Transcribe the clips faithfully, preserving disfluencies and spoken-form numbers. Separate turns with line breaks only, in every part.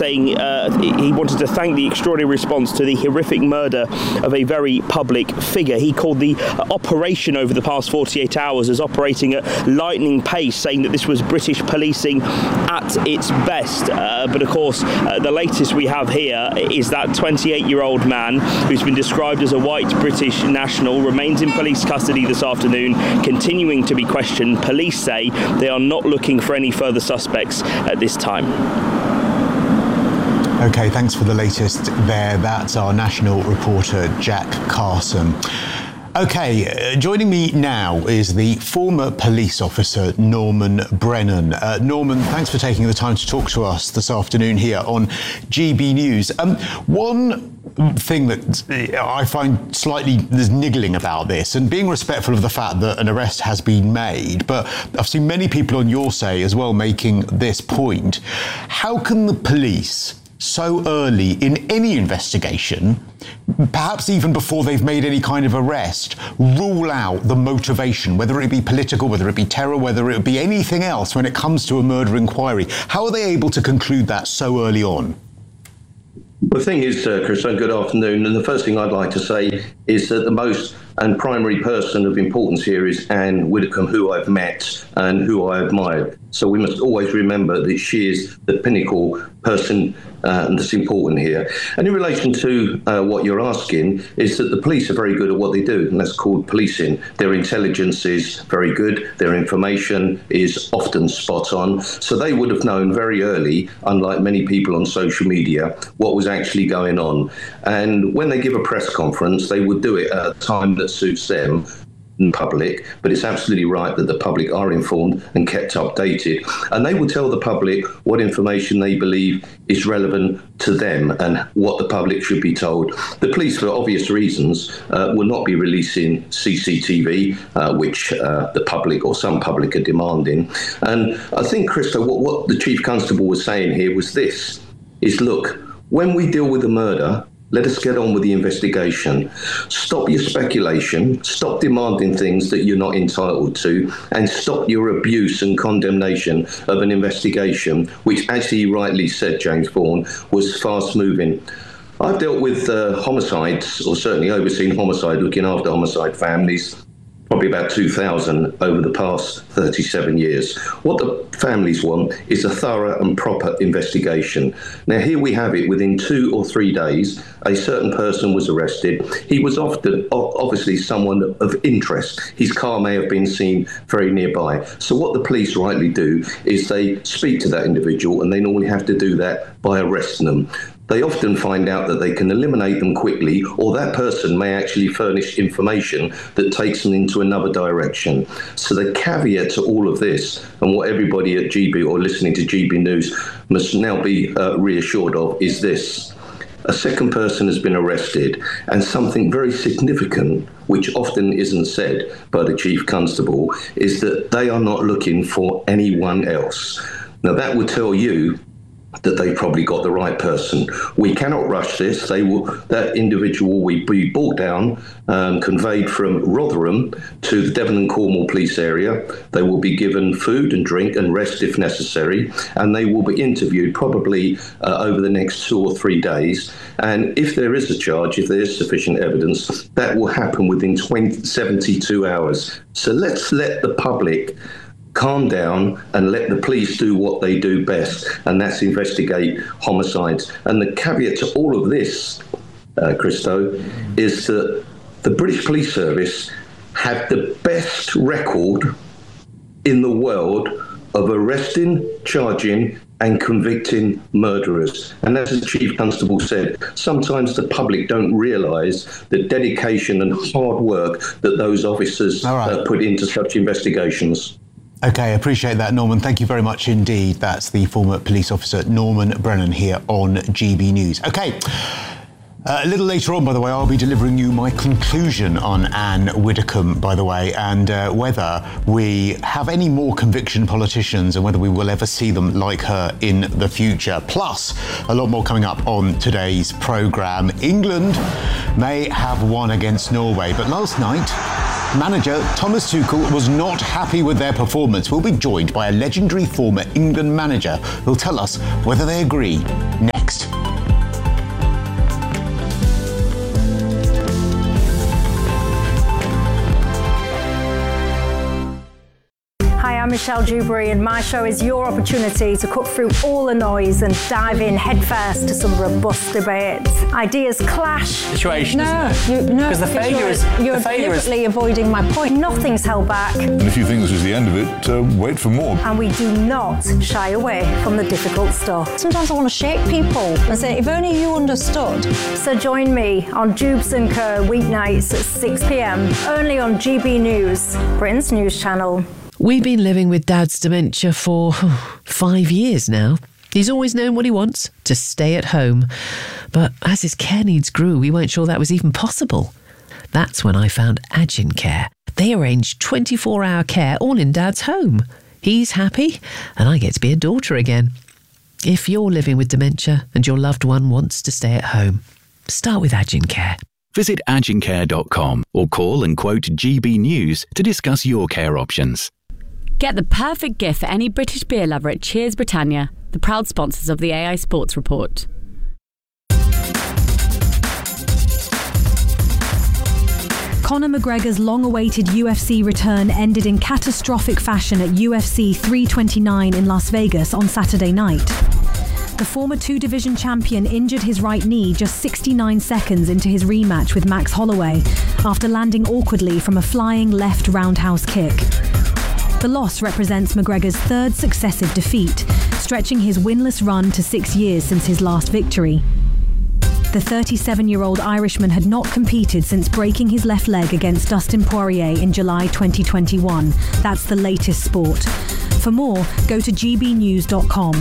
saying uh, he wanted to thank the extraordinary response to the horrific murder of a very public figure. He called the uh, operation over the past forty-eight hours as operating at lightning pace, saying that this was British policing at its best. Uh, but of course, uh, the latest we have here is that twenty-eight-year-old man who's been described as a white British national remains in police custody this afternoon, continuing to be questioned. Police say they are not looking for any further suspects at this time.
OK, thanks for the latest there. That's our national reporter, Jack Carson. OK, uh, joining me now is the former police officer, Norman Brennan. Uh, Norman, thanks for taking the time to talk to us this afternoon here on G B News. Um, one thing that I find slightly there's niggling about this, and being respectful of the fact that an arrest has been made, but I've seen many people on your say as well making this point. How can the police so early in any investigation, perhaps even before they've made any kind of arrest, rule out the motivation, whether it be political, whether it be terror, whether it be anything else when it comes to a murder inquiry? How are they able to conclude that so early on?
The thing is, uh, Chris, good afternoon. And the first thing I'd like to say is that the most and primary person of importance here is Anne Widdecombe, who I've met and who I admired. So we must always remember that she is the pinnacle person uh, that's important here. And in relation to uh, what you're asking, is that the police are very good at what they do, and that's called policing. Their intelligence is very good. Their information is often spot on. So they would have known very early, unlike many people on social media, what was actually going on. And when they give a press conference, they would do it at a time that suits them in public, but it's absolutely right that the public are informed and kept updated, and they will tell the public what information they believe is relevant to them and what the public should be told. The police, for obvious reasons, uh, will not be releasing C C T V, uh, which uh, the public or some public are demanding. And I think, Christo, what, what the Chief Constable was saying here was this, is look, when we deal with a murder, let us get on with the investigation. Stop your speculation, stop demanding things that you're not entitled to, and stop your abuse and condemnation of an investigation, which, as he rightly said, James Vaughan, was fast moving. I've dealt with uh, homicides, or certainly overseen homicide, looking after homicide families, probably about two thousand over the past thirty-seven years. What the families want is a thorough and proper investigation. Now, here we have it. Within two or three days, a certain person was arrested. He was often, obviously, someone of interest. His car may have been seen very nearby. So what the police rightly do is they speak to that individual, and they normally have to do that by arresting them. They often find out that they can eliminate them quickly, or that person may actually furnish information that takes them into another direction. So the caveat to all of this, and what everybody at G B or listening to G B News must now be uh, reassured of, is this. A second person has been arrested, and something very significant, which often isn't said by the Chief Constable, is that they are not looking for anyone else. Now, that would tell you that they probably got the right person. We cannot rush this. They will. That individual will be brought down, um, conveyed from Rotherham to the Devon and Cornwall police area. They will be given food and drink and rest if necessary, and they will be interviewed probably uh, over the next two or three days. And if there is a charge, if there is sufficient evidence, that will happen within twenty, seventy-two hours. So let's let the public calm down and let the police do what they do best, and that's investigate homicides. And the caveat to all of this, uh, Christo, is that the British Police Service have the best record in the world of arresting, charging and convicting murderers. And as the Chief Constable said, sometimes the public don't realise the dedication and hard work that those officers right. uh, put into such investigations.
OK, appreciate that, Norman. Thank you very much indeed. That's the former police officer, Norman Brennan, here on G B News. OK. Uh, a little later on, by the way, I'll be delivering you my conclusion on Anne Widdecombe, by the way, and uh, whether we have any more conviction politicians and whether we will ever see them like her in the future. Plus, a lot more coming up on today's programme. England may have won against Norway, but last night, manager Thomas Tuchel was not happy with their performance. We'll be joined by a legendary former England manager who'll tell us whether they agree next. next.
Hi, I'm Michelle Dewberry, and my show is your opportunity to cut through all the noise and dive in headfirst to some robust debates. Ideas clash.
Situation,
no,
isn't it?
You, no,
because the failure
you're,
is
you're
the failure
deliberately
is...
avoiding my point. Nothing's held back.
And if you think this is the end of it, uh, wait for more.
And we do not shy away from the difficult stuff.
Sometimes I want to shake people and say, if only you understood.
So join me on Jubes and Co weeknights at six p.m. only on G B News, Britain's news channel.
We've been living with Dad's dementia for oh, five years now. He's always known what he wants, to stay at home. But as his care needs grew, we weren't sure that was even possible. That's when I found Agincare. They arrange twenty-four hour care all in Dad's home. He's happy, and I get to be a daughter again. If you're living with dementia and your loved one wants to stay at home, start with Agincare.
Visit agincare dot com or call and quote G B News to discuss your care options.
Get the perfect gift for any British beer lover at Cheers Britannia, the proud sponsors of the A I Sports Report.
Conor McGregor's long-awaited U F C return ended in catastrophic fashion at U F C three twenty-nine in Las Vegas on Saturday night. The former two-division champion injured his right knee just sixty-nine seconds into his rematch with Max Holloway after landing awkwardly from a flying left roundhouse kick. The loss represents McGregor's third successive defeat, stretching his winless run to six years since his last victory. The thirty-seven-year-old Irishman had not competed since breaking his left leg against Dustin Poirier in July twenty twenty-one. That's the latest sport. For more, go to g b news dot com.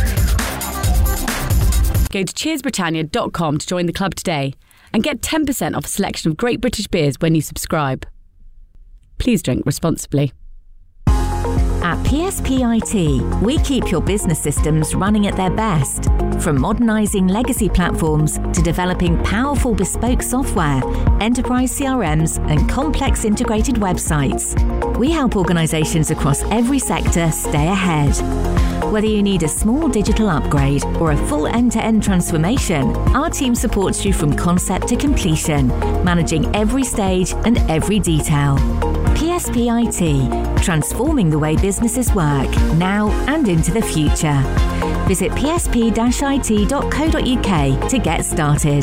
Go to cheers britannia dot com to join the club today and get ten percent off a selection of great British beers when you subscribe. Please drink responsibly.
At P S P I T, we keep your business systems running at their best. From modernising legacy platforms to developing powerful bespoke software, enterprise C R Ms and complex integrated websites. We help organisations across every sector stay ahead. Whether you need a small digital upgrade or a full end-to-end transformation, our team supports you from concept to completion, managing every stage and every detail. P S P I T, transforming the way businesses work, now and into the future. Visit p s p dash i t dot co dot u k to get started.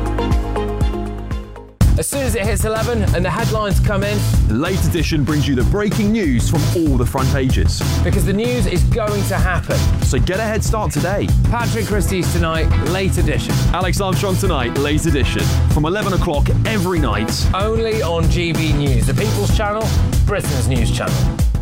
As soon as it hits eleven and the headlines come in,
the Late Edition brings you the breaking news from all the front pages.
Because the news is going to happen.
So get a head start today.
Patrick Christie's tonight, Late Edition.
Alex Armstrong tonight, Late Edition. From eleven o'clock every night.
Only on G B News, the People's Channel, Britain's news channel.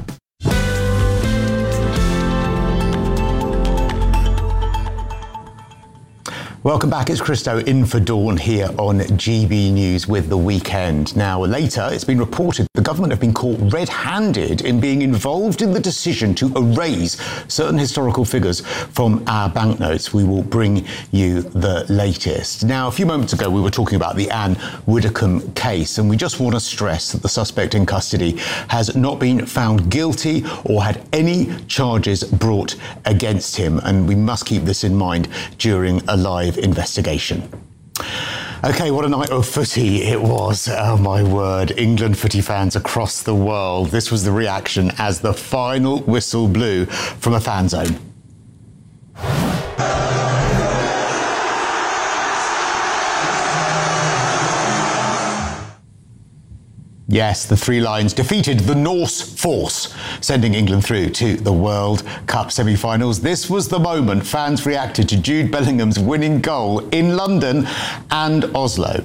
Welcome back, it's Christo in for Dawn here on G B News with The Weekend. Now, later, it's been reported the government have been caught red-handed in being involved in the decision to erase certain historical figures from our banknotes. We will bring you the latest. Now, a few moments ago, we were talking about the Anne Widdecombe case, and we just want to stress that the suspect in custody has not been found guilty or had any charges brought against him, and we must keep this in mind during a live investigation. Okay, what a night of footy it was. Oh my word, England footy fans across the world. This was the reaction as the final whistle blew from a fan zone. Yes, the Three Lions defeated the Norse Force, sending England through to the World Cup semi-finals. This was the moment fans reacted to Jude Bellingham's winning goal in London and Oslo.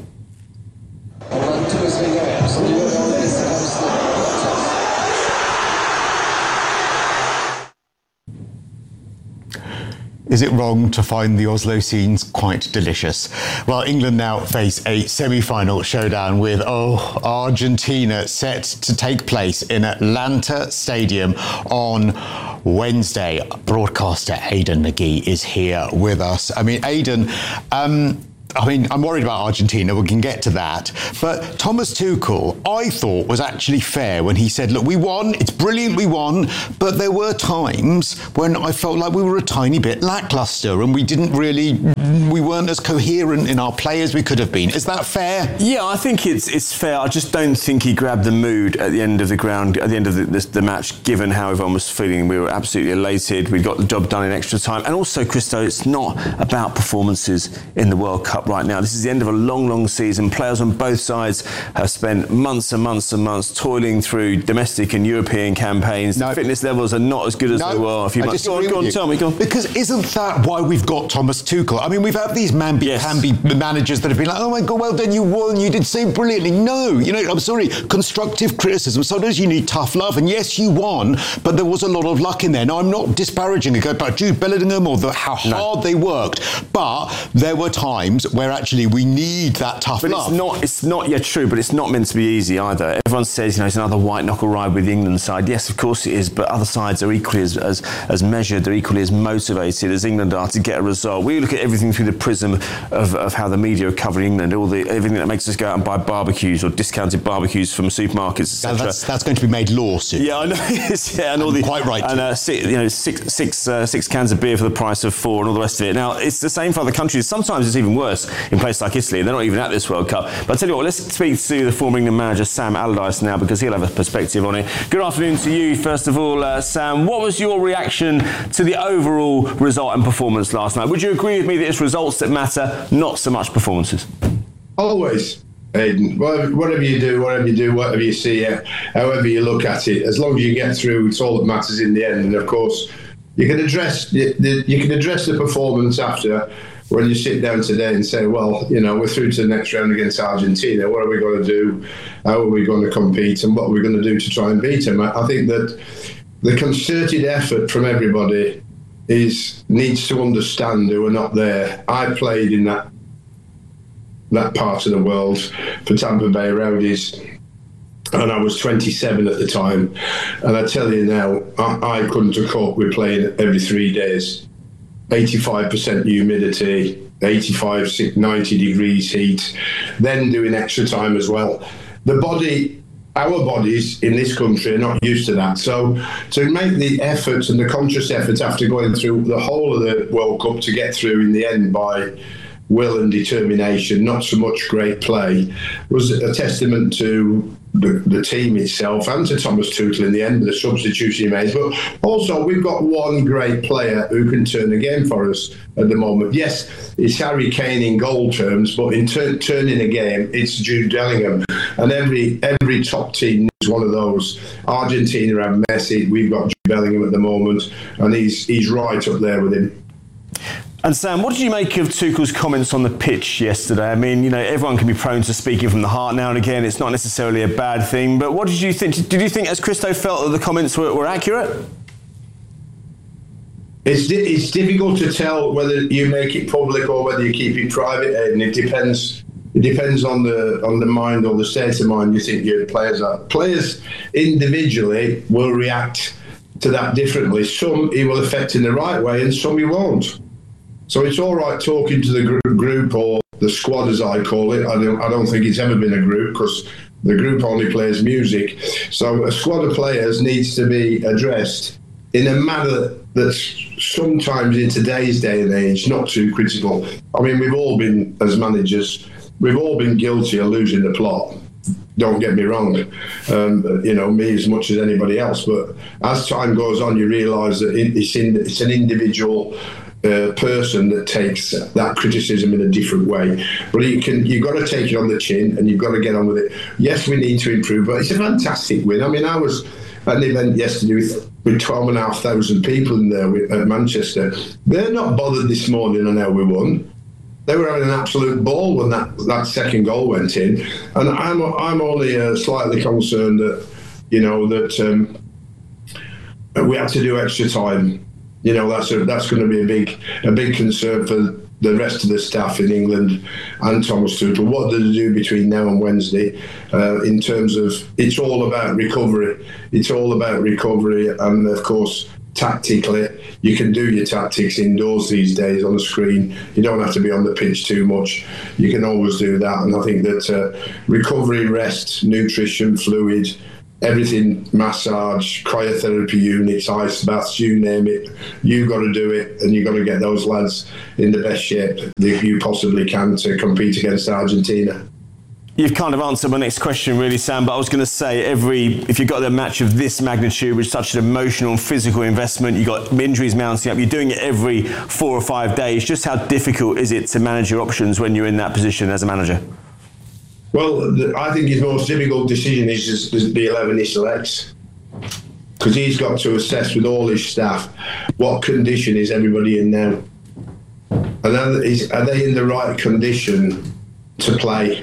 Is it wrong to find the Oslo scenes quite delicious? Well, England now face a semi-final showdown with, oh, Argentina set to take place in Atlanta Stadium on Wednesday. Broadcaster Aidan McGee is here with us. I mean, Aidan, um, I mean, I'm worried about Argentina. We can get to that. But Thomas Tuchel, I thought, was actually fair when he said, look, we won. It's brilliant we won. But there were times when I felt like we were a tiny bit lacklustre and we didn't really, we weren't as coherent in our play as we could have been. Is that fair?
Yeah, I think it's it's fair. I just don't think he grabbed the mood at the end of the ground, at the end of the, the, the match, given how everyone was feeling. We were absolutely elated. We got the job done in extra time. And also, Christo, it's not about performances in the World Cup right now. This is the end of a long, long season. Players on both sides have spent months and months and months toiling through domestic and European campaigns. No. The fitness levels are not as good as no, they were a few I months ago. Go on, go on, tell me, go on.
Because isn't that why we've got Thomas Tuchel? I mean, we've had these mamby-pamby yes. managers that have been like, oh my God, well done, you won, you did so brilliantly. No, you know, I'm sorry, constructive criticism. Sometimes you need tough love. And yes, you won, but there was a lot of luck in there. Now, I'm not disparaging about Jude Bellingham or the, how hard no. they worked, but there were times where actually we need that tough
but
love.
It's not, it's not, yeah, true, but it's not meant to be easy either. Everyone says, you know, it's another white knuckle ride with the England side. Yes, of course it is, but other sides are equally as, as, as measured, they're equally as motivated as England are to get a result. We look at everything through the prism of, of how the media are covering England, all the everything that makes us go out and buy barbecues or discounted barbecues from supermarkets, et cetera.
That's, that's going to be made law soon.
Yeah, I know. yeah, and all the
quite right.
And uh, six, you know, six, six, uh, six cans of beer for the price of four, and all the rest of it. Now, it's the same for other countries. Sometimes it's even worse in places like Italy. They're not even at this World Cup. But I tell you what, let's speak to the former England manager Sam Allardyce now, because he'll have a perspective on it. Good afternoon to you, first of all, uh, Sam. What was your reaction to the overall result and performance last night? Would you agree with me that it's results that matter, not so much performances?
Always, Aidan. Whatever you do, whatever you do, whatever you see, however you look at it, as long as you get through, it's all that matters in the end. And of course, you can address the, the, you can address the performance after, when you sit down today and say, well, you know, we're through to the next round against Argentina. What are we going to do? How are we going to compete? And what are we going to do to try and beat them? I think that the concerted effort from everybody is needs to understand who are not there. I played in that that part of the world for Tampa Bay Rowdies, and I was twenty-seven at the time. And I tell you now, I, I couldn't have coped with playing every three days. eighty-five percent humidity, eighty-five, ninety degrees heat, then doing extra time as well. The body, our bodies in this country are not used to that. So to make the efforts and the conscious efforts after going through the whole of the World Cup to get through in the end by will and determination, not so much great play, was a testament to the, the team itself and to Thomas Tuchel in the end with the substitution he made. But also, we've got one great player who can turn a game for us at the moment. Yes, it's Harry Kane in goal terms, but in tur- turning a game, it's Jude Bellingham. And every every top team needs one of those. Argentina have Messi, we've got Jude Bellingham at the moment, and he's he's right up there with him.
And Sam, what did you make of Tuchel's comments on the pitch yesterday? I mean, you know, everyone can be prone to speaking from the heart now and again. It's not necessarily a bad thing. But what did you think? Did you think, as Christo, felt that the comments were, were accurate?
It's di- it's difficult to tell whether you make it public or whether you keep it private, and it depends. It depends on the on the mind or the state of mind you think your players are. Players individually will react to that differently. Some he will affect in the right way, and some he won't. So it's all right talking to the gr- group or the squad, as I call it. I don't, I don't think it's ever been a group because the group only plays music. So a squad of players needs to be addressed in a manner that's sometimes in today's day and age not too critical. I mean, we've all been, as managers, we've all been guilty of losing the plot. Don't get me wrong, um, you know, me as much as anybody else. But as time goes on, you realise that it's, in, it's an individual Uh, person that takes that criticism in a different way. But you can, you've got to take it on the chin and you've got to get on with it. Yes, we need to improve, but it's a fantastic win. I mean, I was at an event yesterday with, with twelve and a half thousand people in there with, at Manchester. They're not bothered this morning on how we won. They were having an absolute ball when that, that second goal went in. And I'm I'm only uh, slightly concerned that, you know, that um, we had to do extra time. You know, that's a, that's going to be a big a big concern for the rest of the staff in England and Thomas Tuchel. What do they do between now and Wednesday uh, in terms of, it's all about recovery. It's all about recovery. And of course, tactically, you can do your tactics indoors these days on the screen. You don't have to be on the pitch too much. You can always do that. And I think that uh, recovery, rest, nutrition, fluid, everything, massage, cryotherapy units, ice baths, you name it, you've got to do it, and you've got to get those lads in the best shape that you possibly can to compete against Argentina.
You've kind of answered my next question, really, Sam, but I was going to say, every if you've got a match of this magnitude with such an emotional and physical investment, you've got injuries mounting up, you're doing it every four or five days. Just how difficult is it to manage your options when you're in that position as a manager?
Well, the, I think his most difficult decision is just, is the eleven he selects. Because he's got to assess with all his staff what condition is everybody in now. And are, is, are they in the right condition to play?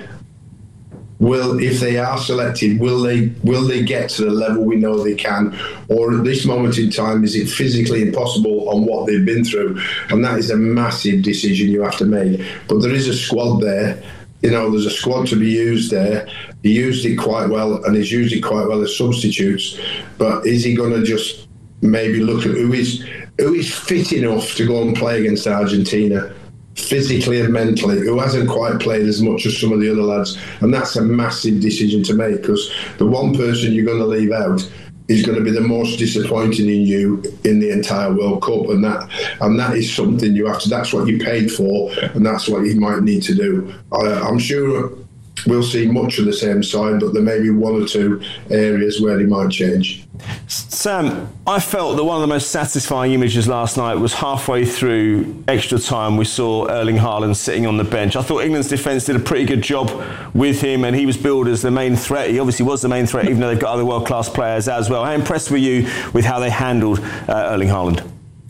Will, if they are selected, will they will they get to the level we know they can? Or at this moment in time, is it physically impossible on what they've been through? And that is a massive decision you have to make. But there is a squad there. You know, there's a squad to be used there. He used it quite well, and he's used it quite well as substitutes. But is he going to just maybe look at who is who is fit enough to go and play against Argentina, physically and mentally, who hasn't quite played as much as some of the other lads? And that's a massive decision to make, because the one person you're going to leave out is going to be the most disappointing in you in the entire World Cup, and that and that is something you have to. That's what you paid for, and that's what you might need to do. I, I'm sure we'll see much of the same side, but there may be one or two areas where he might change.
Sam, I felt that one of the most satisfying images last night was halfway through extra time. We saw Erling Haaland sitting on the bench. I thought England's defence did a pretty good job with him, and he was billed as the main threat. He obviously was the main threat, even though they've got other world-class players as well. How impressed were you with how they handled uh, Erling Haaland?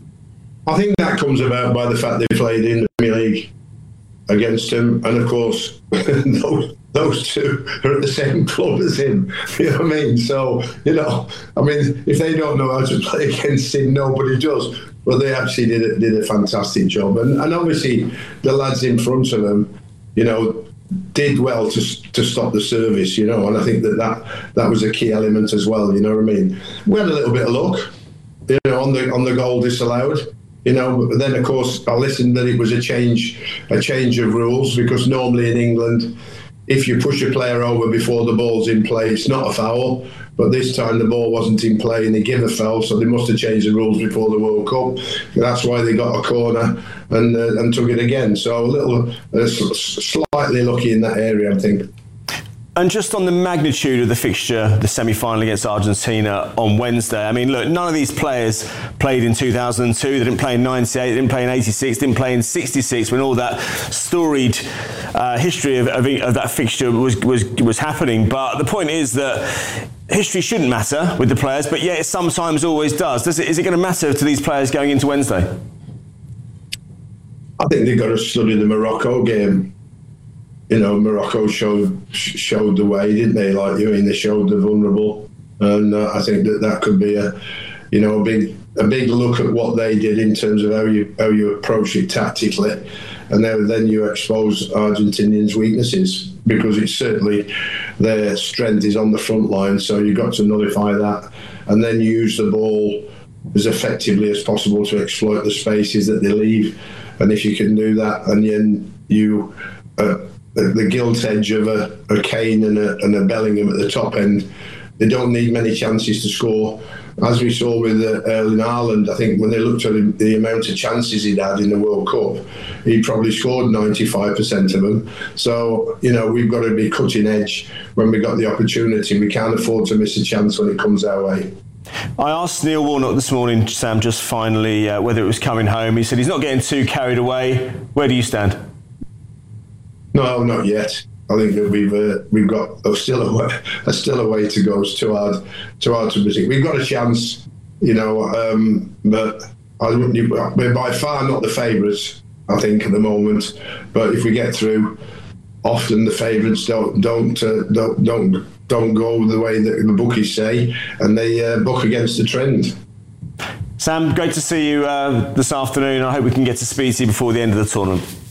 I think that comes about by the fact they played in the Premier League against him, and of course those, those two are at the same club as him. You know what I mean? So, you know, I mean, if they don't know how to play against him, nobody does. Well, they actually did a, did a fantastic job, and, and obviously the lads in front of them, you know, did well to to stop the service. You know, and I think that that, that was a key element as well. You know what I mean? We had a little bit of luck, you know, on the on the goal disallowed. You know, but then of course I listened that it was a change, a change of rules, because normally in England, if you push a player over before the ball's in play, it's not a foul. But this time the ball wasn't in play and they give a foul, so they must have changed the rules before the World Cup. That's why they got a corner and uh, and took it again. So a little, uh, slightly lucky in that area, I think.
And just on the magnitude of the fixture, the semi-final against Argentina on Wednesday, I mean, look, none of these players played in two thousand two, they didn't play in ninety-eight, they didn't play in eighty-six, didn't play in sixty-six, when all that storied uh, history of, of, of that fixture was, was, was happening. But the point is that history shouldn't matter with the players, but yet it sometimes always does. Does it, is it going to matter to these players going into Wednesday?
I think they've got to study the Morocco game. You know, Morocco showed showed the way, didn't they? Like you, I mean, they showed the vulnerable, and uh, I think that that could be a, you know, a big a big look at what they did in terms of how you how you approach it tactically, and then then you expose Argentinians' weaknesses, because it's certainly their strength is on the front line. So you've got to nullify that, and then use the ball as effectively as possible to exploit the spaces that they leave. And if you can do that, and then you. Uh, The, the gilt edge of a, a Kane and a, and a Bellingham at the top end, they don't need many chances to score. As we saw with uh, Erling Haaland, I think when they looked at him, the amount of chances he'd had in the World Cup, he probably scored ninety-five percent of them. So, you know, we've got to be cutting edge when we got the opportunity. We can't afford to miss a chance when it comes our way.
I asked Neil Warnock this morning, Sam, just finally, uh, whether it was coming home. He said he's not getting too carried away. Where do you stand?
No, not yet. I think that we've uh, we've got oh, still a way, still a way to go. It's too hard, too hard to predict. We've got a chance, you know, um, but I wouldn't. We're by far not the favourites, I think, at the moment. But if we get through, often the favourites don't don't uh, don't don't don't go the way that the bookies say, and they uh, book against the trend.
Sam, great to see you uh, this afternoon. I hope we can get to speak to you before the end of the tournament.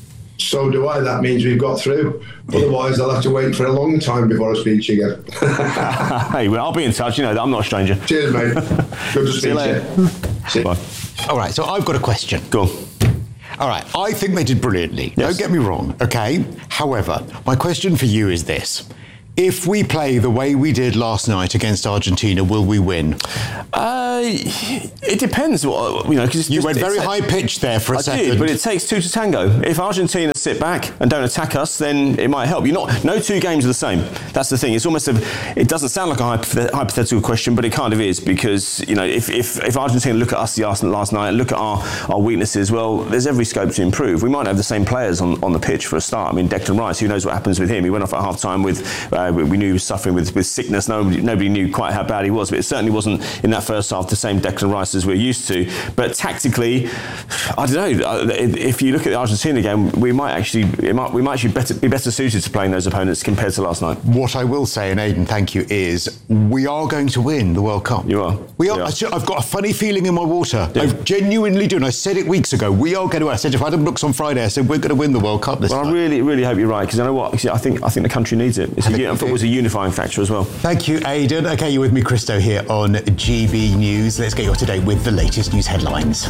so do I. That means we've got through. Otherwise, I'll have to wait for a long time before I speak to you again.
Hey, well, I'll be in touch. You know that I'm not a stranger.
Cheers, mate. Good to speak to you.
See you. Bye. All right, so I've got a question.
Go on.
All right, I think they did brilliantly. Yes. Don't get me wrong, okay? However, my question for you is this. If we play the way we did last night against Argentina, will we win?
Uh, it depends. What, you know, cause
you
just,
went very high pitched there for a
I
second.
Did, but it takes two to tango. If Argentina sit back and don't attack us, then it might help. You're not. No two games are the same. That's the thing. It's almost a. It doesn't sound like a hypothetical question, but it kind of is, because you know, if if, if Argentina look at us the Arsenal last night, look at our, our weaknesses, well, there's every scope to improve. We might have the same players on, on the pitch for a start. I mean, Declan Rice. Who knows what happens with him? He went off at half time with. Uh, we knew he was suffering with, with sickness. Nobody, nobody knew quite how bad he was, but it certainly wasn't in that first half the same Declan Rice as we're used to. But tactically, I don't know. If you look at the Argentina game, we might actually, it might, we might actually better, be better suited to playing those opponents compared to last night.
What I will say, and Aidan, thank you, is we are going to win the World Cup.
You are.
We are.
are.
I've got a funny feeling in my water.
Yeah.
I genuinely do, and I said it weeks ago. We are going to. I said to Adam Brooks on Friday, I said we're going to win the World Cup this
well,
time.
I really, really hope you're right, because you know what? I think I think the country needs it. It's a, football was a unifying factor as well.
Thank you, Aidan. Okay, you're with me, Christo, here on G B News. Let's get you up to date with the latest news headlines.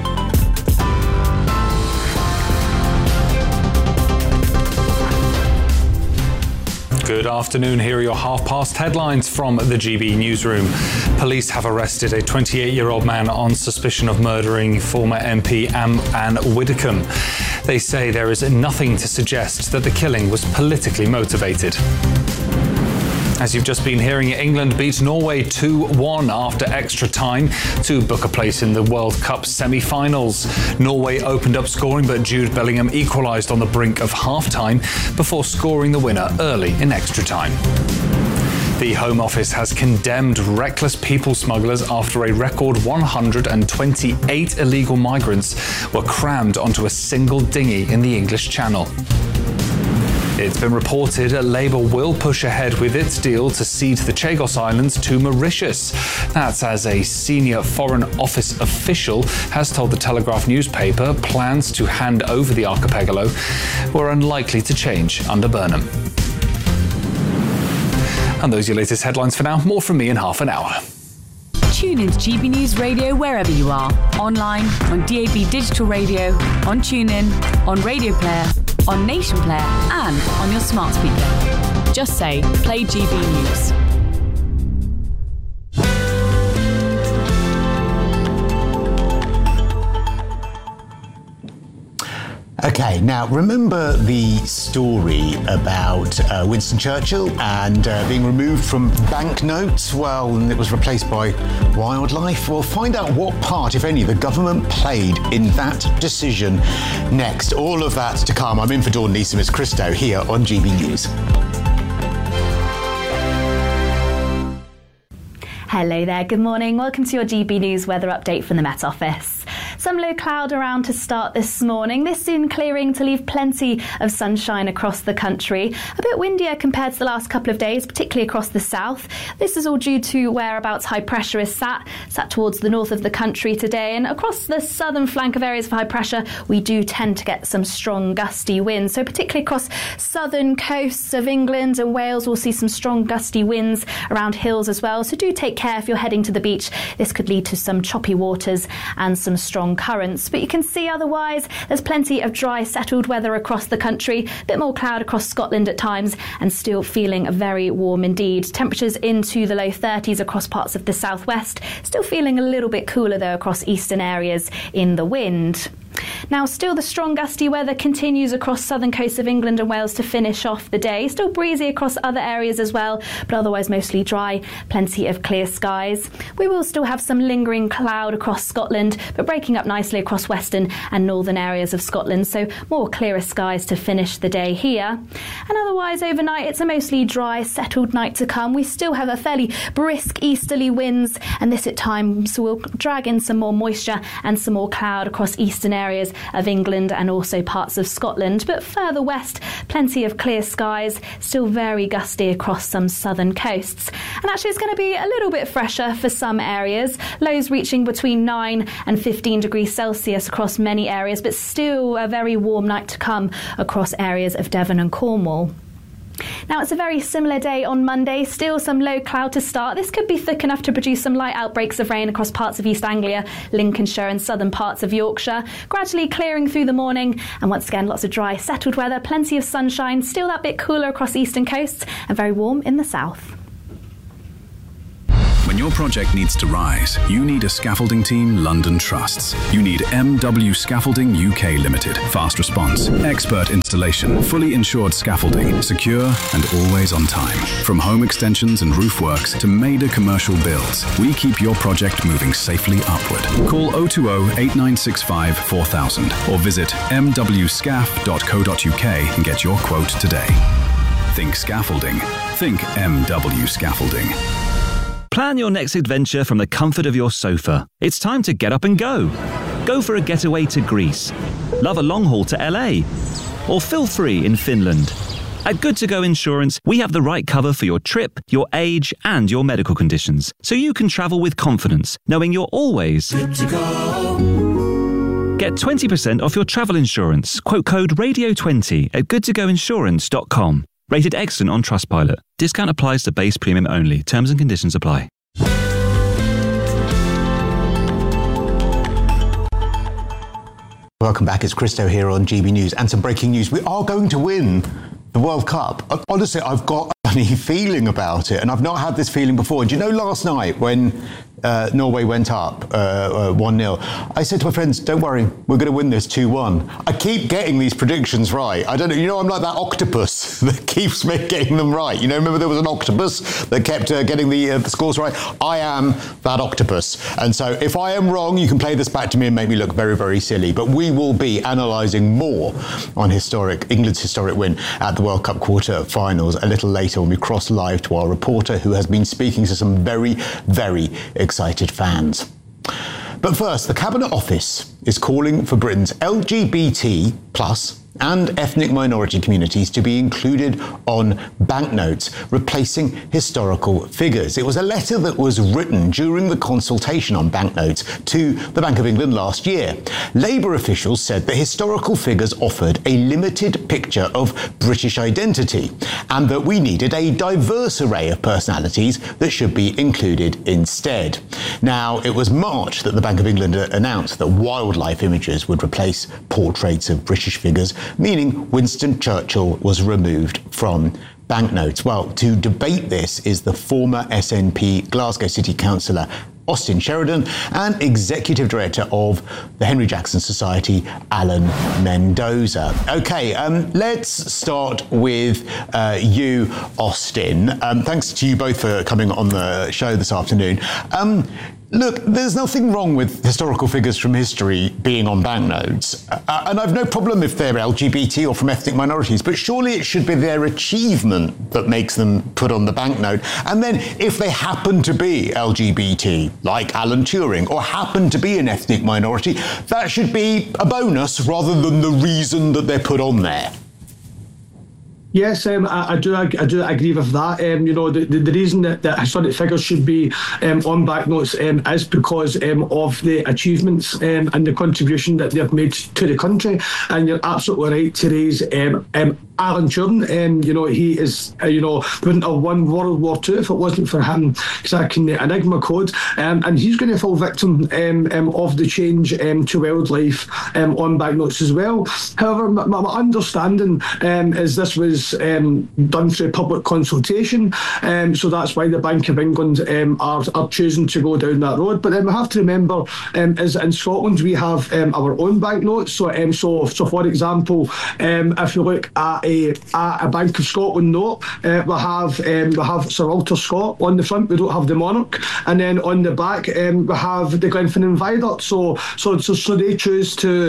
Good afternoon. Here are your half-past headlines from the G B Newsroom. Police have arrested a twenty-eight-year-old man on suspicion of murdering former M P Anne Widdecombe. They say there is nothing to suggest that the killing was politically motivated. As you've just been hearing, England beat Norway two one after extra time to book a place in the World Cup semi-finals. Norway opened up scoring, but Jude Bellingham equalised on the brink of half-time before scoring the winner early in extra time. The Home Office has condemned reckless people smugglers after a record one hundred twenty-eight illegal migrants were crammed onto a single dinghy in the English Channel. It's been reported that Labour will push ahead with its deal to cede the Chagos Islands to Mauritius. That's as a senior Foreign Office official has told the Telegraph newspaper plans to hand over the archipelago were unlikely to change under Burnham. And those are your latest headlines for now. More from me in half an hour.
Tune into G B News Radio wherever you are. Online, on D A B Digital Radio, on TuneIn, on Radio Player, on Nation Player, and on your smart speaker. Just say, play G B News.
Okay, now remember the story about uh, Winston Churchill and uh, being removed from banknotes? Well, and it was replaced by wildlife. Well, find out what part, if any, the government played in that decision next. All of that to come. I'm in for Dawn Neeson. It's Christo here on G B News.
Hello there, good morning. Welcome to your G B News weather update from the Met Office. Some low cloud around to start this morning. This soon clearing to leave plenty of sunshine across the country. A bit windier compared to the last couple of days, particularly across the south. This is all due to whereabouts high pressure is sat, sat towards the north of the country today. And across the southern flank of areas of high pressure, we do tend to get some strong gusty winds. So particularly across southern coasts of England and Wales, we'll see some strong gusty winds around hills as well. So do take care if you're heading to the beach. This could lead to some choppy waters and some strong currents. But you can see otherwise there's plenty of dry, settled weather across the country. A bit more cloud across Scotland at times and still feeling very warm indeed. Temperatures into the low thirties across parts of the southwest. Still feeling a little bit cooler though across eastern areas in the wind. Now, still the strong gusty weather continues across southern coasts of England and Wales to finish off the day. Still breezy across other areas as well, but otherwise mostly dry, plenty of clear skies. We will still have some lingering cloud across Scotland, but breaking up nicely across western and northern areas of Scotland, so more clearer skies to finish the day here. And otherwise overnight, it's a mostly dry, settled night to come. We still have a fairly brisk easterly winds, and this at times will drag in some more moisture and some more cloud across eastern areas areas of England and also parts of Scotland. But further west, plenty of clear skies, still very gusty across some southern coasts. And actually it's going to be a little bit fresher for some areas, lows reaching between nine and fifteen degrees Celsius across many areas, but still a very warm night to come across areas of Devon and Cornwall. Now, it's a very similar day on Monday, still some low cloud to start. This could be thick enough to produce some light outbreaks of rain across parts of East Anglia, Lincolnshire and southern parts of Yorkshire, gradually clearing through the morning. And once again, lots of dry, settled weather, plenty of sunshine, still that bit cooler across eastern coasts and very warm in the south.
When your project needs to rise, you need a scaffolding team London trusts. You need M W Scaffolding U K Limited. Fast response, expert installation, fully insured scaffolding, secure and always on time. From home extensions and roof works to major commercial builds, we keep your project moving safely upward. Call oh two oh, eight nine six five, four thousand or visit m w scaff dot co dot u k and get your quote today. Think scaffolding. Think M W Scaffolding.
Plan your next adventure from the comfort of your sofa. It's time to get up and go. Go for a getaway to Greece. Love a long haul to L A. Or feel free in Finland. At Good To Go Insurance, we have the right cover for your trip, your age, and your medical conditions, so you can travel with confidence, knowing you're always good to go. Get twenty percent off your travel insurance. Quote code radio twenty at good to go insurance dot com. Rated excellent on Trustpilot. Discount applies to base premium only. Terms and conditions apply.
Welcome back. It's Christo here on G B News. And some breaking news. We are going to win the World Cup. Honestly, I've got a funny feeling about it. And I've not had this feeling before. Do you know last night when uh, Norway went up uh, uh, one nil, I said to my friends, don't worry, we're going to win this two one. I keep getting these predictions right. I don't know, you know, I'm like that octopus that keeps me getting them right. You know, remember there was an octopus that kept uh, getting the, uh, the scores right? I am that octopus. And so if I am wrong, you can play this back to me and make me look very, very silly. But we will be analysing more on historic England's historic win at the World Cup quarter-finals a little later when we cross live to our reporter who has been speaking to some very, very excited fans. But first, the Cabinet Office is calling for Britain's L G B T plus and ethnic minority communities to be included on banknotes, replacing historical figures. It was a letter that was written during the consultation on banknotes to the Bank of England last year. Labour officials said that historical figures offered a limited picture of British identity and that we needed a diverse array of personalities that should be included instead. Now, it was March that the Bank of England announced that wildlife images would replace portraits of British figures, meaning Winston Churchill was removed from banknotes. Well, to debate this is the former S N P Glasgow City Councillor Austin Sheridan and Executive Director of the Henry Jackson Society, Alan Mendoza. Okay, um, let's start with uh, you, Austin. Um, thanks to you both for coming on the show this afternoon. Um, Look, there's nothing wrong with historical figures from history being on banknotes. Uh, and I've no problem if they're L G B T or from ethnic minorities, but surely it should be their achievement that makes them put on the banknote. And then if they happen to be L G B T, like Alan Turing, or happen to be an ethnic minority, that should be a bonus rather than the reason that they're put on there.
Yes, um, I, I do. I, I do agree with that. Um, you know, the, the, the reason that, that historic figures should be um, on banknotes um, is because um, of the achievements um, and the contribution that they've made to the country. And you're absolutely right to raise um, um, Alan Turing. Um, you know, he is. Uh, you know, wouldn't have won World War Two if it wasn't for him cracking the Enigma code. Um, and he's going to fall victim um, um, of the change um, to wildlife um, on banknotes as well. However, my, my understanding um, is this was Um, done through public consultation, um, so that's why the Bank of England um, are, are choosing to go down that road. But then we have to remember, um, is in Scotland we have um, our own banknotes. So, um, so, so for example, um, if you look at a, at a Bank of Scotland note, uh, we have um, we have Sir Walter Scott on the front. We don't have the monarch, and then on the back um, we have the Glenfinnan Viaduct. So, so, so, so they choose to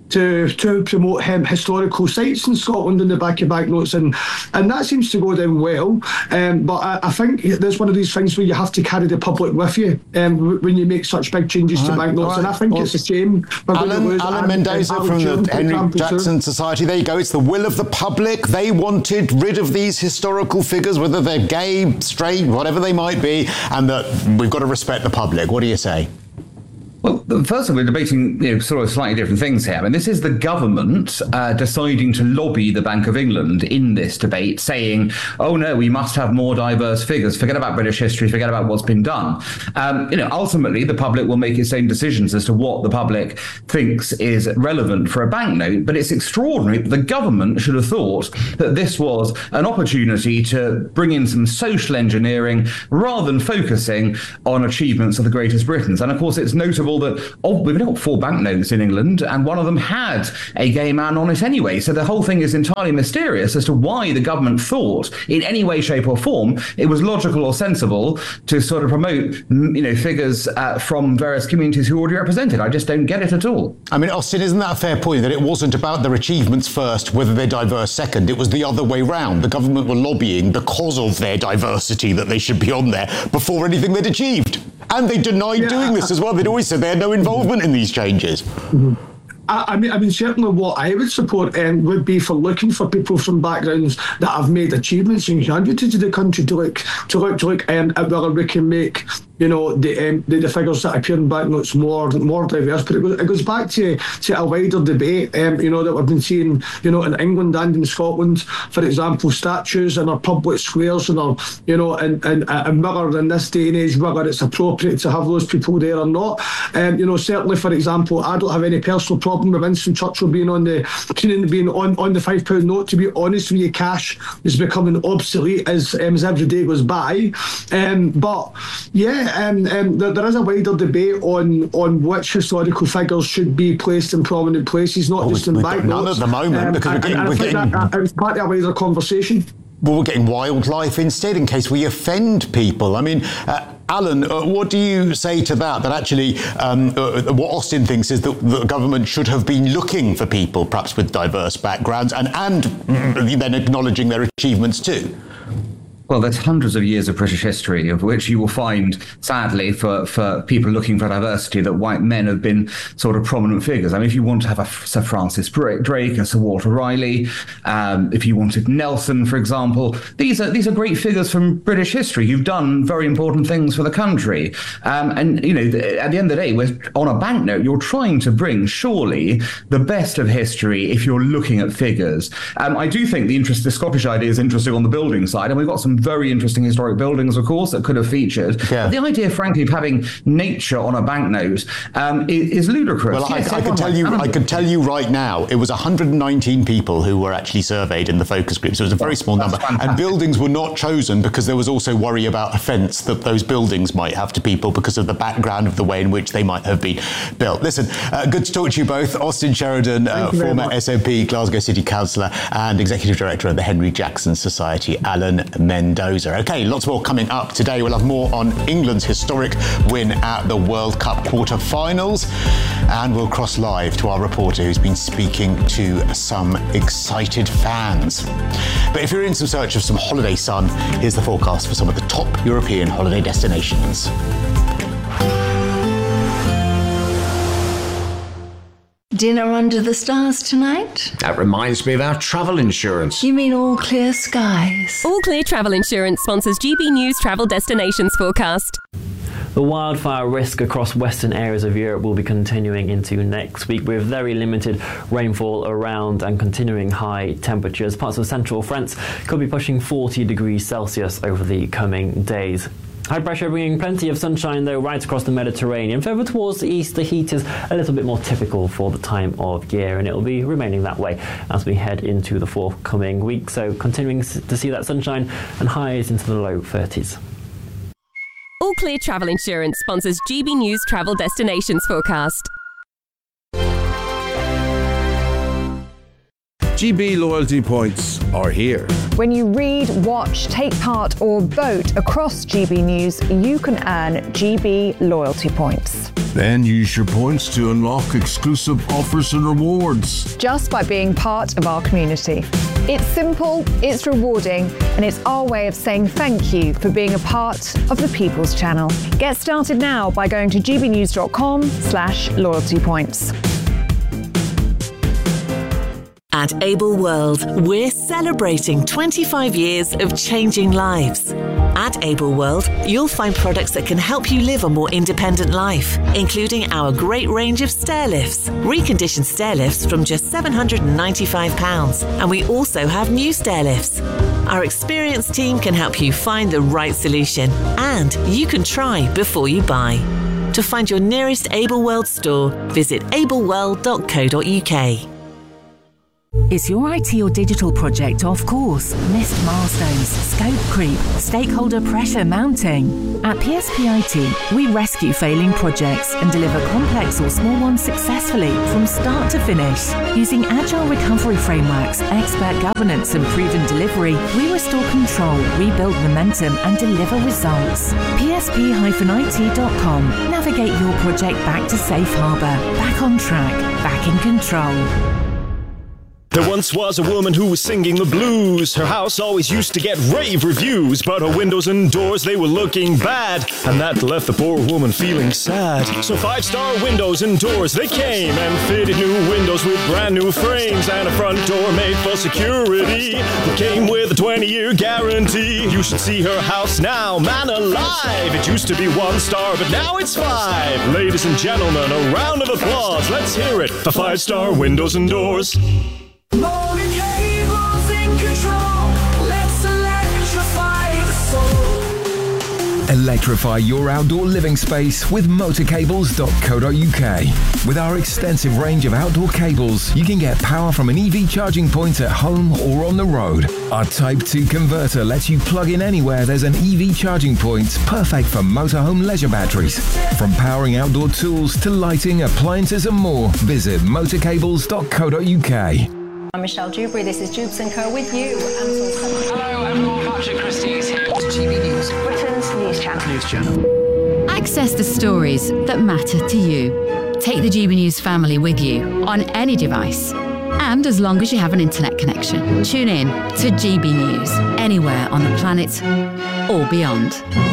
to to promote um, historical sites in Scotland in the back of banknotes, and and that seems to go down well. Um, but I, I think there's one of these things where you have to carry the public with you um, when you make such big changes
All
to
right,
banknotes,
all
and I
right.
think
Well,
it's a shame. We're going to
Alan,
lose
Alan
Anne-
Mendoza
Alan
from
Turing,
the
for
Henry
example, too.
Jackson Society. There you go. It's the will of the public. They wanted rid of these historical figures, whether they're gay, straight, whatever they might be, and that we've got to respect the public. What do you say?
Well, first of all, we're debating you know, sort of slightly different things here. I mean, this is the government uh, deciding to lobby the Bank of England in this debate, saying, oh, no, we must have more diverse figures. Forget about British history. Forget about what's been done. Um, you know, ultimately, the public will make its own decisions as to what the public thinks is relevant for a banknote. But it's extraordinary that the government should have thought that this was an opportunity to bring in some social engineering rather than focusing on achievements of the greatest Britons. And, of course, it's notable that oh, we've got four banknotes in England, and one of them had a gay man on it anyway. So the whole thing is entirely mysterious as to why the government thought, in any way, shape, or form, it was logical or sensible to sort of promote, you know, figures uh, from various communities who are already represented. I just don't get it at all.
I mean, Austin, isn't that a fair point, that it wasn't about their achievements first, whether they're diverse second? It was the other way round. The government were lobbying because of their diversity that they should be on there before anything they'd achieved. And they denied yeah. doing this as well. They'd always said they had no involvement in these changes.
Mm-hmm. I, I mean, I mean, certainly what I would support um, would be for looking for people from backgrounds that have made achievements and contributed to the country to look to look to look um, at whether we can make, you know, the, um, the the figures that appear in banknotes more more diverse. But it goes, it goes back to to a wider debate, um, you know, that we've been seeing, you know, in England and in Scotland, for example, statues in our public squares and our, you know, and and and whether in this day and age whether it's appropriate to have those people there or not. Um, you know, certainly, for example, I don't have any personal problem with Winston Churchill being on the being on, on the five pound note. To be honest with you, cash is becoming obsolete as um, as every day goes by. Um, but yeah, um, um, there, there is a wider debate on on which historical figures should be placed in prominent places, not
well,
just in banknotes.
None at the moment, um, because we're getting,
and, and
we're
I think
getting...
that, that, it's part of a wider conversation.
Well, we're getting wildlife instead in case we offend people. I mean, uh, Alan, uh, what do you say to that? That actually, um, uh, what Austin thinks is that the government should have been looking for people, perhaps with diverse backgrounds, and, and then acknowledging their achievements too.
Well, there's hundreds of years of British history of which you will find, sadly, for, for people looking for diversity, that white men have been sort of prominent figures. I mean, if you want to have a Sir Francis Drake, a Sir Walter Raleigh, um, if you wanted Nelson, for example, these are these are great figures from British history. You've done very important things for the country. Um, and, you know, at the end of the day, we're on a banknote, you're trying to bring, surely, the best of history if you're looking at figures. Um, I do think the interest, the Scottish idea is interesting on the building side, and we've got some very interesting historic buildings, of course, that could have featured. Yeah. But the idea, frankly, of having nature on a banknote um, is, is ludicrous.
Well,
yes,
I, I can tell you, I can tell you right now, it was one hundred nineteen people who were actually surveyed in the focus group, so it was a very small number. Fantastic. And buildings were not chosen because there was also worry about offence that those buildings might have to people because of the background of the way in which they might have been built. Listen, uh, good to talk to you both. Austin Sheridan, uh, former S N P Glasgow City Councillor and Executive Director of the Henry Jackson Society, Alan Mendoza. OK, lots more coming up today. We'll have more on England's historic win at the World Cup quarter-finals, and we'll cross live to our reporter who's been speaking to some excited fans. But if you're in some search of some holiday sun, here's the forecast for some of the top European holiday destinations.
Dinner under the stars tonight?
That reminds me of our travel insurance.
You mean All Clear Skies?
All Clear Travel Insurance sponsors G B News Travel Destinations Forecast.
The wildfire risk across western areas of Europe will be continuing into next week with very limited rainfall around and continuing high temperatures. Parts of central France could be pushing forty degrees Celsius over the coming days. High pressure bringing plenty of sunshine though right across the Mediterranean. Further towards the east, the heat is a little bit more typical for the time of year, and it will be remaining that way as we head into the forthcoming week. So continuing to see that sunshine and highs into the low thirties.
All Clear Travel Insurance sponsors G B News Travel Destinations Forecast.
G B loyalty points are here.
When you read, watch, take part or vote across G B News, you can earn G B loyalty points.
Then use your points to unlock exclusive offers and rewards.
Just by being part of our community. It's simple, it's rewarding, and it's our way of saying thank you for being a part of the People's Channel. Get started now by going to gbnews.com slash loyalty points.
At Able World, we're celebrating twenty-five years of changing lives. At Able World, you'll find products that can help you live a more independent life, including our great range of stair lifts, reconditioned stair lifts from just seven hundred ninety-five pounds, and we also have new stair lifts. Our experienced team can help you find the right solution, and you can try before you buy. To find your nearest Able World store, visit able world dot co dot uk.
Is your I T or digital project off course? Missed milestones, scope creep, stakeholder pressure mounting? At P S P I T, we rescue failing projects and deliver complex or small ones successfully from start to finish. Using agile recovery frameworks, expert governance and proven delivery, we restore control, rebuild momentum and deliver results. P S P I T dot com. Navigate your project back to safe harbour, back on track, back in control.
There once was a woman who was singing the blues. Her house always used to get rave reviews, but her windows and doors, they were looking bad, and that left the poor woman feeling sad. So Five Star Windows and Doors, they came and fitted new windows with brand new frames and a front door made for security that came with a twenty-year guarantee. You should see her house now, man alive. It used to be one star, but now it's five. Ladies and gentlemen, a round of applause. Let's hear it for Five Star Windows and Doors.
Motor cables in control. Let's electrify the soul.
Electrify your outdoor living space with motor cables dot co dot uk. With our extensive range of outdoor cables, you can get power from an E V charging point at home or on the road. Our Type two converter lets you plug in anywhere there's an E V charging point, perfect for motorhome leisure batteries. From powering outdoor tools to lighting, appliances and more, visit motor cables dot co dot uk.
I'm Michelle Dewberry, this is Jubes and Co with you.
Hello everyone, Patrick Christie is here to G B News,
Britain's news channel.
News channel.
Access the stories that matter to you. Take the G B News family with you on any device. And as long as you have an internet connection, tune in to G B News anywhere on the planet or beyond.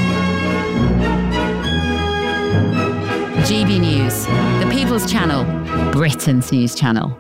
G B News, the People's Channel, Britain's news channel.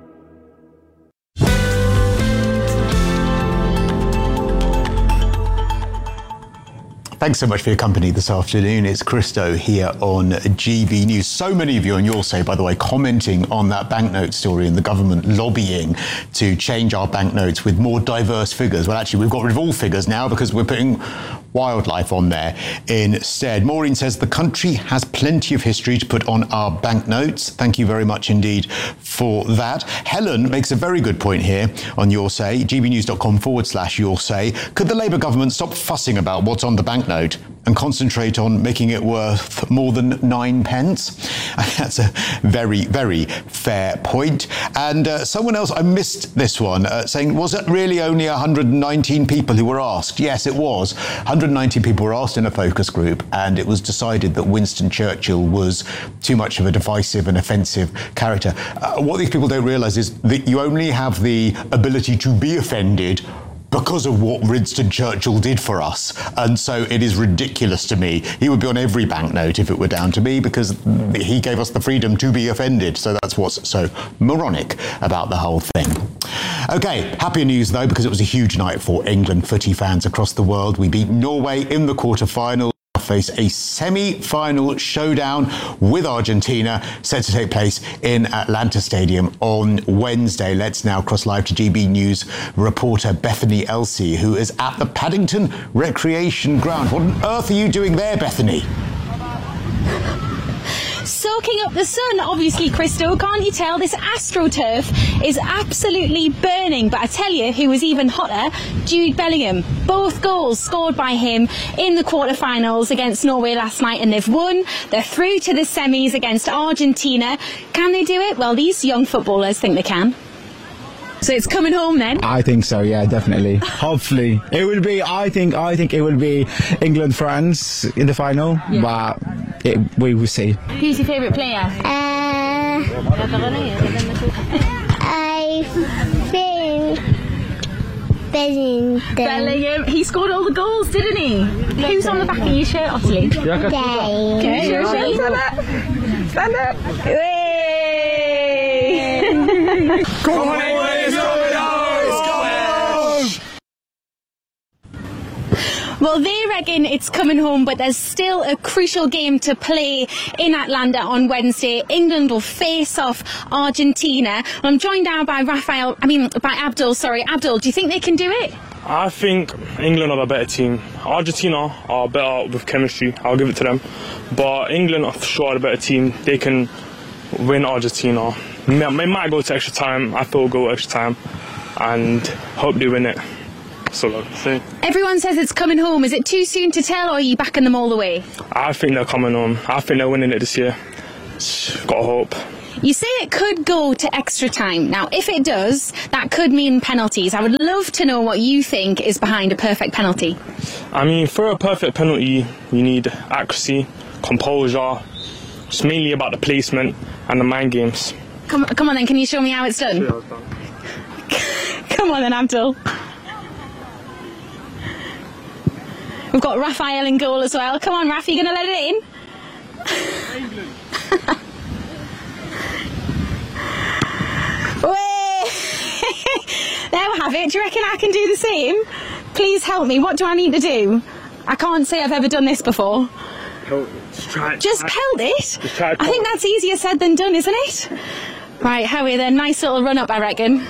Thanks so much for your company this afternoon. It's Christo here on G B News. So many of you on your say, by the way, commenting on that banknote story and the government lobbying to change our banknotes with more diverse figures. Well, actually, we've got rid of all figures now because we're putting wildlife on there instead. Maureen says the country has plenty of history to put on our banknotes. Thank you very much indeed for that. Helen makes a very good point here on Your Say, gbnews.com forward slash Your Say. Could the Labour government stop fussing about what's on the banknote and concentrate on making it worth more than nine pence? That's a very, very fair point. And uh, someone else, I missed this one, uh, saying, was it really only one hundred nineteen people who were asked? Yes, it was. one hundred nineteen people were asked in a focus group, and it was decided that Winston Churchill was too much of a divisive and offensive character. Uh, what these people don't realise is that you only have the ability to be offended because of what Winston Churchill did for us. And so it is ridiculous to me. He would be on every banknote if it were down to me, because he gave us the freedom to be offended. So that's what's so moronic about the whole thing. OK, happier news, though, because it was a huge night for England footy fans across the world. We beat Norway in the quarter-final. Face a semi-final showdown with Argentina set to take place in Atlanta Stadium on Wednesday. Let's now cross live to G B News reporter Bethany Elsey, who is at the Paddington Recreation Ground. What on earth are you doing there, Bethany?
Soaking up the sun, obviously, Crystal. Can't you tell? This AstroTurf is absolutely burning. But I tell you who was even hotter, Jude Bellingham. Both goals scored by him in the quarterfinals against Norway last night, and they've won. They're through to the semis against Argentina. Can they do it? Well, these young footballers think they can. So it's coming home then?
I think so, yeah, definitely. Hopefully. It will be, I think, I think it will be England-France in the final, yeah. but it, we will see.
Who's your favourite player?
Uh, I think Bellingham.
Bellingham. He scored all the goals, didn't he? Who's on the back of your shirt, Ottilie?
Dave.
Okay, sure, sure. Stand up. Stand up.
Come on, let's go!
Well, they reckon it's coming home, but there's still a crucial game to play in Atlanta on Wednesday. England will face off Argentina. I'm joined now by Raphael, I mean, by Abdul, sorry. Abdul, do you think they can do it?
I think England are the better team. Argentina are better with chemistry, I'll give it to them. But England are for sure the better team. They can win Argentina. They might go to extra time. I thought we'll go extra time and hope they win it. So I'll say.
Everyone says it's coming home. Is it too soon to tell, or are you backing them all the way?
I think they're coming home. I think they're winning it this year. Got hope.
You say it could go to extra time. Now, if it does, that could mean penalties. I would love to know what you think is behind a perfect penalty.
I mean, for a perfect penalty, you need accuracy, composure. It's mainly about the placement and the mind games.
Come, come on then, can you show me how it's done?
Sure, it's done.
Come on then, Abdul. We've got Raphael in goal as well. Come on, Raph, you going to let it in? There we have it. Do you reckon I can do the same? Please help me. What do I need to do? I can't say I've ever done this before.
Just try it.
Just pelt it?
Just try it.
I think that's easier said than done, isn't it? Right, Howie, then. Nice little run up, I reckon.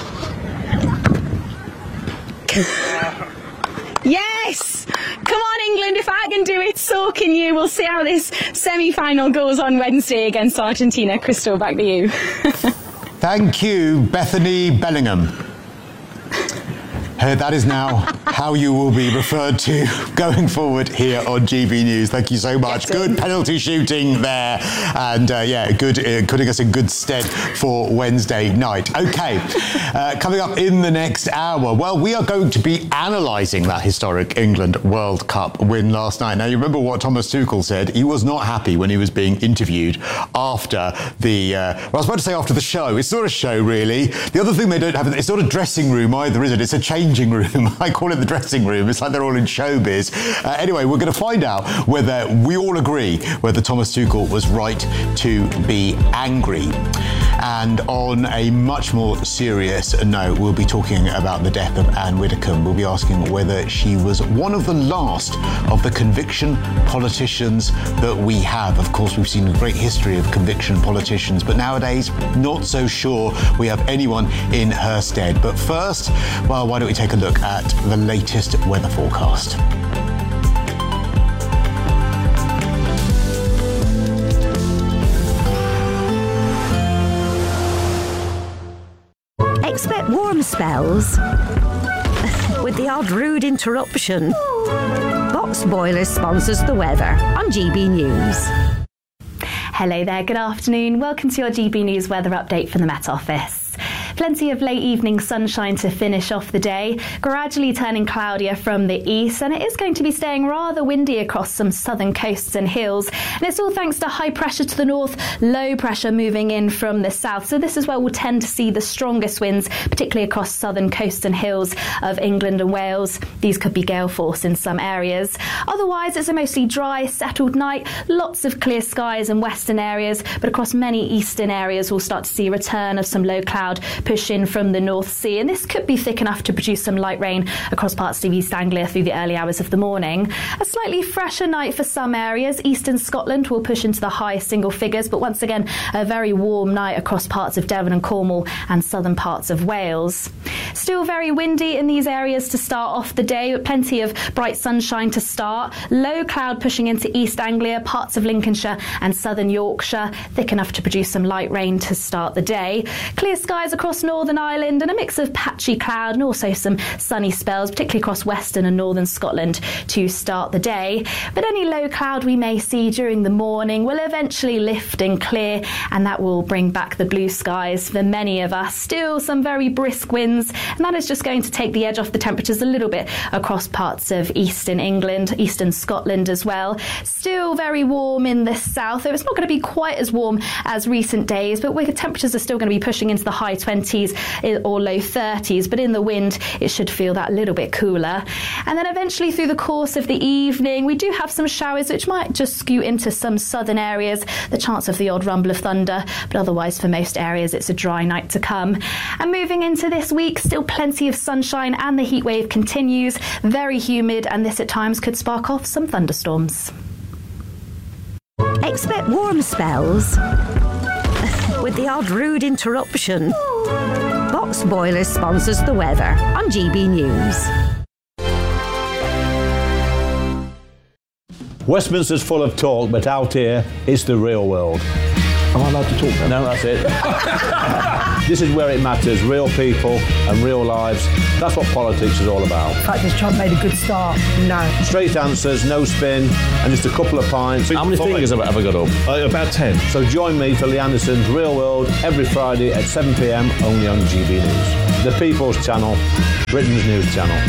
Yes! Come on, England, if I can do it, so can you. We'll see how this semi-final goes on Wednesday against Argentina. Crystal, back to you.
Thank you, Bethany Bellingham. Uh, that is now how you will be referred to going forward here on G B News. Thank you so much. Good penalty shooting there. And uh, yeah, good, uh, putting us in good stead for Wednesday night. OK, uh, coming up in the next hour, well, we are going to be analysing that historic England World Cup win last night. Now, you remember what Thomas Tuchel said. He was not happy when he was being interviewed after the, uh, well, I was about to say after the show. It's not a show, really. The other thing they don't have, it's not a dressing room either, is it? It's a change changing room. I call it the dressing room. It's like they're all in showbiz. Uh, anyway, we're going to find out whether we all agree whether Thomas Tuchel was right to be angry. And on a much more serious note, we'll be talking about the death of Anne Widdecombe. We'll be asking whether she was one of the last of the conviction politicians that we have. Of course, we've seen a great history of conviction politicians, but nowadays, not so sure we have anyone in her stead. But first, well, why don't we take a look at the latest weather forecast.
Expect warm spells with the odd rude interruption. Box Boilers sponsors the weather on G B News.
Hello there, good afternoon. Welcome to your G B News weather update from the Met Office. Plenty of late evening sunshine to finish off the day, gradually turning cloudier from the east, and it is going to be staying rather windy across some southern coasts and hills. And it's all thanks to high pressure to the north, low pressure moving in from the south. So this is where we'll tend to see the strongest winds, particularly across southern coasts and hills of England and Wales. These could be gale force in some areas. Otherwise, it's a mostly dry, settled night, lots of clear skies in western areas, but across many eastern areas we'll start to see a return of some low cloud push in from the North Sea, and this could be thick enough to produce some light rain across parts of East Anglia through the early hours of the morning. A slightly fresher night for some areas. Eastern Scotland will push into the high single figures, but once again a very warm night across parts of Devon and Cornwall and southern parts of Wales. Still very windy in these areas to start off the day, with plenty of bright sunshine to start. Low cloud pushing into East Anglia, parts of Lincolnshire and southern Yorkshire, thick enough to produce some light rain to start the day. Clear skies across across Northern Ireland and a mix of patchy cloud and also some sunny spells, particularly across western and northern Scotland to start the day. But any low cloud we may see during the morning will eventually lift and clear, and that will bring back the blue skies for many of us. Still some very brisk winds, and that is just going to take the edge off the temperatures a little bit across parts of eastern England, eastern Scotland as well. Still very warm in the south, though it's not going to be quite as warm as recent days, but where temperatures are still going to be pushing into the high twenties or low thirties, but in the wind it should feel that little bit cooler. And then eventually through the course of the evening we do have some showers which might just skew into some southern areas, the chance of the odd rumble of thunder, but otherwise for most areas it's a dry night to come. And moving into this week, still plenty of sunshine and the heat wave continues, very humid, and this at times could spark off some thunderstorms.
Expect warm spells with the odd rude interruption. Box Boilers sponsors the weather on G B News.
Westminster's full of talk, but out here, it's the real world.
Am I allowed to talk then?
No, that's it. This is where it matters, real people and real lives. That's what politics is all about.
In fact, has Trump made a good start? No.
Straight answers, no spin, and just a couple of pints.
How many fingers have I ever got up?
Uh, about ten. So join me for Lee Anderson's Real World every Friday at seven p m only on G B News. The People's Channel, Britain's news channel.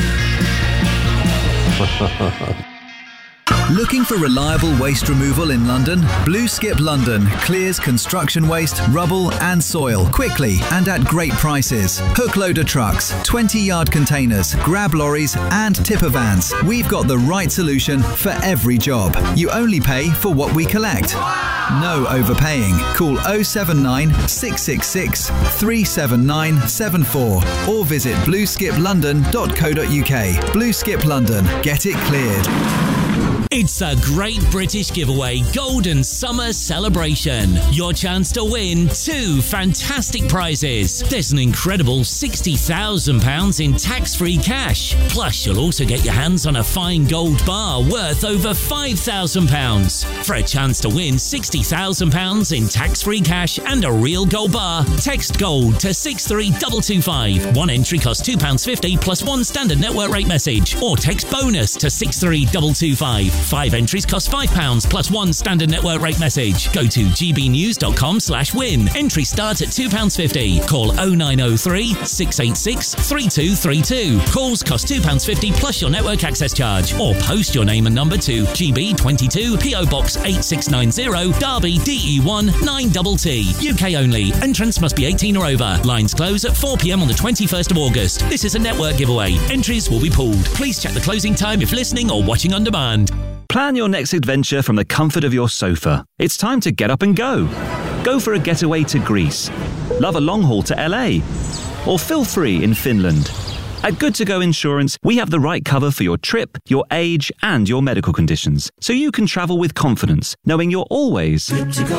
Looking for reliable waste removal in London? Blue Skip London clears construction waste, rubble and soil quickly and at great prices. Hook loader trucks, twenty yard containers, grab lorries and tipper vans. We've got the right solution for every job. You only pay for what we collect. No overpaying. Call oh seven nine, six six six, three seven nine seven four or visit blue skip london dot co dot u k. Blue Skip London. Get it cleared.
It's a Great British Giveaway Golden Summer Celebration. Your chance to win two fantastic prizes. There's an incredible sixty thousand pounds in tax-free cash. Plus, you'll also get your hands on a fine gold bar worth over five thousand pounds. For a chance to win sixty thousand pounds in tax-free cash and a real gold bar, text GOLD to six three two two five. One entry costs two pounds fifty plus one standard network rate message. Or text BONUS to six three two two five. Five entries cost five pounds plus one standard network rate message. Go to gbnews.com slash win. Entry starts at two pounds fifty. Call oh nine oh three, six eight six, three two three two. Calls cost two pounds fifty plus your network access charge. Or post your name and number to G B twenty-two P O Box eight six nine zero, Derby D E one nine T T. U K only. Entrants must be eighteen or over. Lines close at four p m on the twenty-first of August. This is a network giveaway. Entries will be pooled. Please check the closing time if listening or watching on demand.
Plan your next adventure from the comfort of your sofa. It's time to get up and go. Go for a getaway to Greece. Love a long haul to L A. Or feel free in Finland. At Good To Go Insurance, we have the right cover for your trip, your age, and your medical conditions, so you can travel with confidence, knowing you're always good to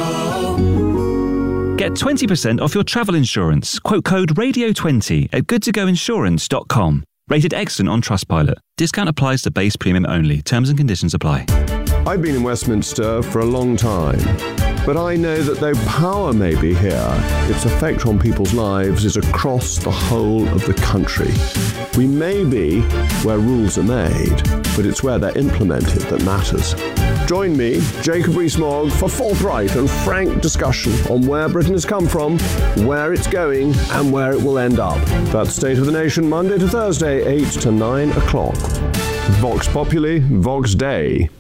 go. Get twenty percent off your travel insurance. Quote code radio twenty at good to go insurance dot com. Rated excellent on Trustpilot. Discount applies to base premium only. Terms and conditions apply.
I've been in Westminster for a long time, but I know that though power may be here, its effect on people's lives is across the whole of the country. We may be where rules are made, but it's where they're implemented that matters. Join me, Jacob Rees-Mogg, for forthright and frank discussion on where Britain has come from, where it's going, and where it will end up. That's State of the Nation, Monday to Thursday, eight to nine o'clock. Vox Populi, Vox Dei.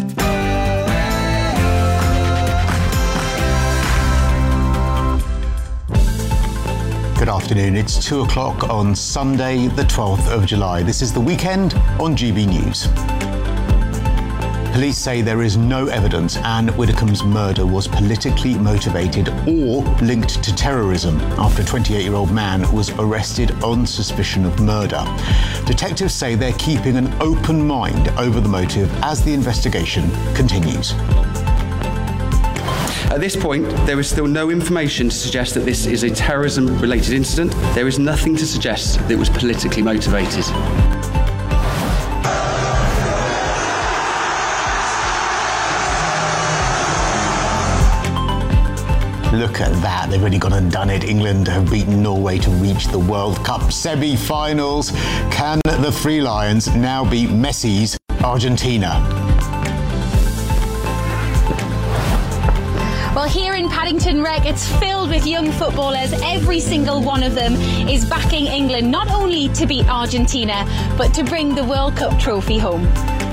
Good afternoon. It's two o'clock on Sunday, the twelfth of July. This is The Weekend on G B News. Police say there is no evidence Anne Widdecombe's murder was politically motivated or linked to terrorism after a twenty-eight-year-old man was arrested on suspicion of murder. Detectives say they're keeping an open mind over the motive as the investigation continues.
At this point, there is still no information to suggest that this is a terrorism-related incident. There is nothing to suggest that it was politically motivated.
look at that. They've already gone and done it. England have beaten Norway to reach the World Cup semi-finals. Can the Three Lions now beat Messi's Argentina?
Well, here in Paddington Rec, it's filled with young footballers. Every single one of them is backing England, not only to beat Argentina, but to bring the World Cup trophy home.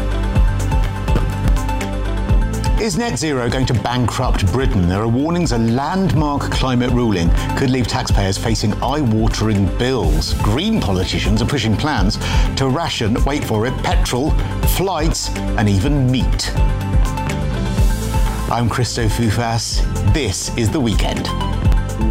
Is net zero going to bankrupt Britain? There are warnings a landmark climate ruling could leave taxpayers facing eye-watering bills. Green politicians are pushing plans to ration, wait for it, petrol, flights, and even meat. I'm Christo Fufas. This is The Weekend.